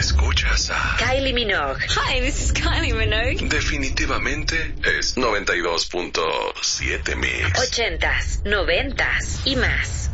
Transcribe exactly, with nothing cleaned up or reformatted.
Escuchas a Kylie Minogue. Hi, this is Kylie Minogue. Definitivamente es noventa y dos punto siete Mix. Ochentas, noventas y más.